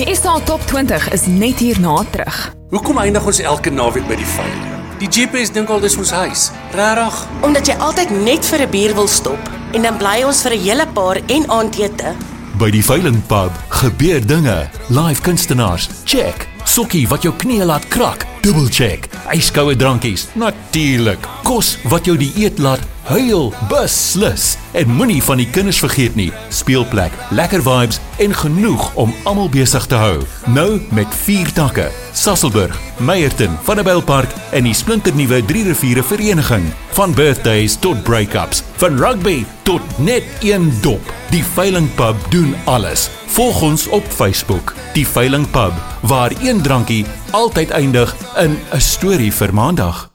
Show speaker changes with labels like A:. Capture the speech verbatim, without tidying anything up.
A: Die S A Top twintig is net hierna terug.
B: Hoekom eindig ons elke naweek by die veiling? Die G P S dink al dis ons huis. Regtig?
C: Omdat jy altyd net vir 'n bier wil stop en dan bly ons vir 'n hele paar en aandete.
D: By die Veiling Pub gebeur dinge. Live kunstenaars, check. Sokkie wat jou knie laat krak, double check. Yskoue drankies, natuurlik. Kos wat jou die eet laat huil, beslis. En moenie van die kinders vergeet nie. Speelplek, lekker vibes en genoeg om almal besig te hou. Nou met vier takke. Sasolburg, Meyerton, Vanderbijlpark en die splinternuwe Drie Riviere Vereniging. Van birthdays tot break-ups, van rugby tot net een dop. Die Veiling Pub doen alles. Volg ons op Facebook, Die Veiling Pub, waar een drankie altyd eindig in 'n storie vir maandag.